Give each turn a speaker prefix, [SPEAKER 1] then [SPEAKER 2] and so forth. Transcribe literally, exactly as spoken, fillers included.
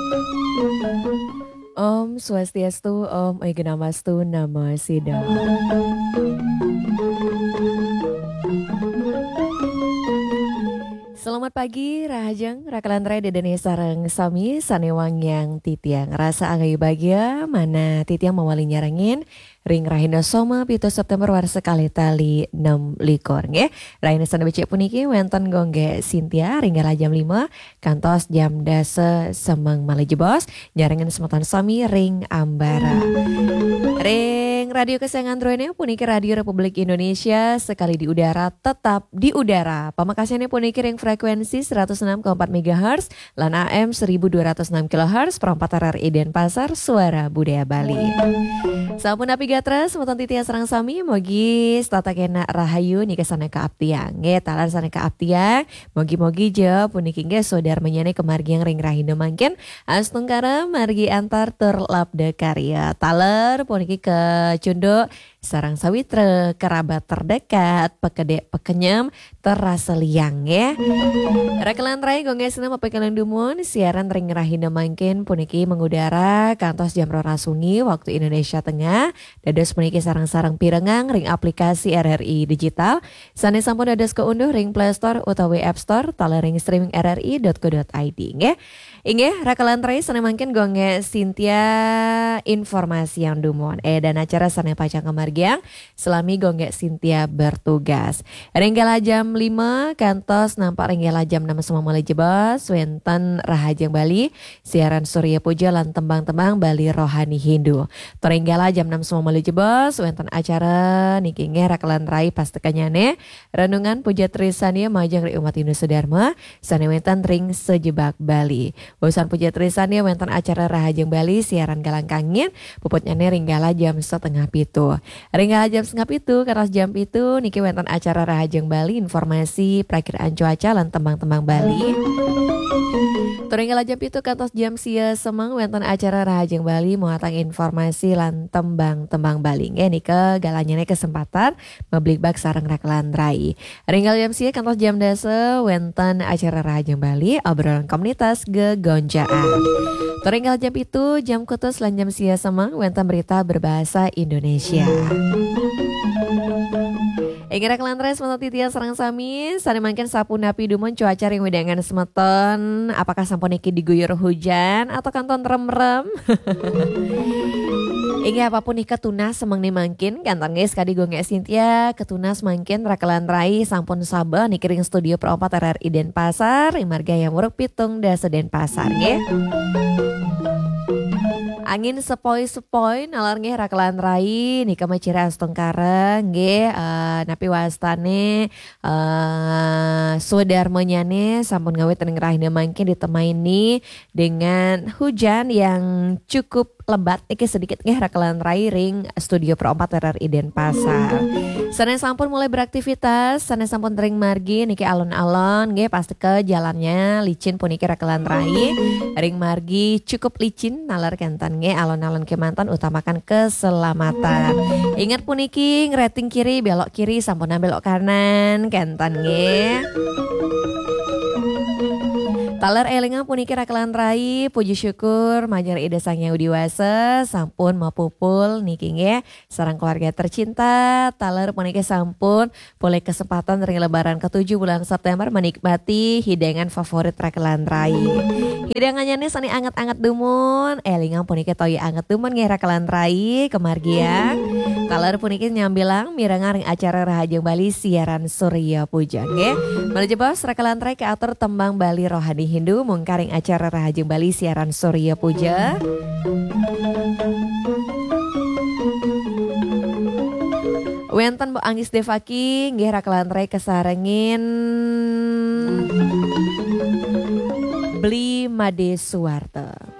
[SPEAKER 1] Om Swastiastu, Om Ega Namastu, Nama Sidha. Selamat pagi, Rahajeng, Rakalan Rai Dedene Sarang Sami, Sanewang yang Titiang. Rasa anggayu bahagia, mana Titiang mawali nyarangin, Ring Rahina Soma, Pito September war sekali tali enam likor. Nge, Rahina Sana Becek Puniki, Wenten Gongge Sintia, Ringgala jam lima, Kantos jam dasa Semang Malajebos, Nyarangin Semeton Sami, Ring Ambara. Ring radio kesayangan Androidnya puniki Radio Republik Indonesia, sekali di udara, tetap di udara. Pamakasannya puniki ring frekuensi seratus enam koma empat megahertz, lan A M seribu dua ratus enam kilohertz, perempat R R I Denpasar, Suara Budaya Bali. Sampun api gatra, semeton titia serang sami, mogi stata kena rahayu nika sana ke aptiang. Nge, talan sana ke aptiang, mogi-mogi je puniki nge sodar menyane kemargiang ring rahina mangken, astungkara margi antar terlabda karya. Taler puniki ke Cundo, sarang sawitra, kerabat terdekat, pekedek pekenyem, terasa liang ya. Rekalan rai gonggesina mapekalan dumun, siaran ring rahina mangkin puniki mengudara kantos jam rorasungi waktu Indonesia Tengah. Dados puniki sarang-sarang pirengang ring aplikasi R R I digital. Sane sampun dados keunduh ring Play Store utawi App Store, tala ring streaming r r i dot co dot i d nggih. Inggih rakalan rai sane mangkin gongge Sintia informasi yang dumun. Eh dan acara sane pacang kemargiang selami gongge Sintia bertugas. Ringgala jam lima kantos nampak ringgala jam enam semua mulai jebas wenten Rahajeng Bali siaran Surya Puja lan tembang-tembang Bali Rohani Hindu. Ringgala jam enam semua mulai jebas wenten acara niki nge rakalan rai pastekanyane renungan puja trisania majang ri umat Hindu Sedharma sane wenten ring sejebak Bali. Bosan puja trisania wenten acara Rahajeng Bali siaran galang kangin puputnyane ringgala jam setengah pitu. Ringgala jam setengah pitu karas jam pitu niki wenten acara Rahajeng Bali informasi perakiraan cuaca lan tembang-tembang Bali. Turinggala jam pitu kantos jam sia semang wenten acara Rahajeng Bali muatang informasi lan tembang-tembang Bali. Nggih nika galanyane kesempatan meblik bak sareng rakalan rai. Ringgala jam sia kantos jam dasa wenten acara Rahajeng Bali obrolan komunitas gegonjaan. Turinggala jam pitu jam kutus lan jam sia semang wenten berita berbahasa Indonesia. Ingin rakalan rai semeton titia serang sami, sane mangken sapu napi dumon cuaca ring wedangan semeton, apakah sampun iki diguyur hujan atau kanton rem-rem? Ingat apapun ika tunas semang nih mangkin kanton guys kadi gonge Sintia ketunas mangkin rakalan rai sampun sabah nih ring studio perempat R R I Denpasar imarga yang muruk pitung dasa Denpasar nggih. Angin sepoi-sepoi nalar nggih rakalan rai nika macira astungkara nggih uh, napi wastane uh, sudarmanyane sampun gawe teneng rahina mangkin ditemaini dengan hujan yang cukup lebat iki sedikit nggih rakalan rai ring studio perempat R R I Denpasar. Sane sampun mulai beraktivitas, sane sampun ring margi niki alon-alon nggih pasti ke jalannya licin puniki rakalan rai. Ring margi cukup licin nalar kentan nggih alon-alon kemantan utamakan keselamatan. Ingat puniki ngreting kiri belok kiri sampun belok kanan kentan nggih. Taler elingan puniki rakalan rai puji syukur majar ida sang yang diwasa sampun mapupul niki nggih sareng keluarga tercinta. Taler puniki sampun boleh kesempatan ring lebaran ketujuh bulan September menikmati hidangan favorit rakalan rai. Hidangannya nih sani anget-anget dumun elingan puniki toyi anget dumun nggih rakalan rai kemargian. Taler puniki nyambilang mirengan ring acara Rahajeng Bali siaran Surya Puja nggih. Menuju bos rakalan rai ke atur tembang Bali Rohani Hindu mungkaring acara Rahajeng Bali siaran Surya Puja. Wenten Bu Angis Devaki nggih rakalan rai kesarengin Beli Made Suwarta.